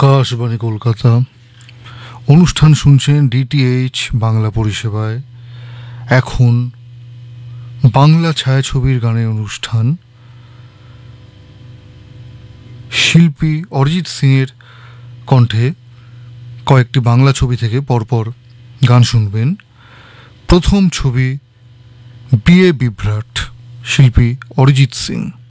আকাশবাণী কলকাতা। অনুষ্ঠান শুনছেন ডিটিএইচ বাংলা পরিষেবায়। এখন বাংলা ছায়াছবির গানের অনুষ্ঠান। শিল্পী অরিজিৎ সিংয়ের কণ্ঠে কয়েকটি বাংলা ছবি থেকে পরপর গান শুনবেন। প্রথম ছবি বিয়ে বিভ্রাট, শিল্পী অরিজিৎ সিং।